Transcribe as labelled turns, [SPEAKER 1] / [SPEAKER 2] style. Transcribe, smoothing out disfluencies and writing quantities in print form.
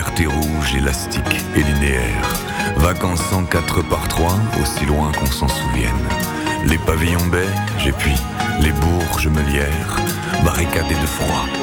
[SPEAKER 1] liberté rouge, élastique et linéaire. Vacances en 4x3, aussi loin qu'on s'en souvienne. Les pavillons beige et puis les bourges meulières, barricadés de froid.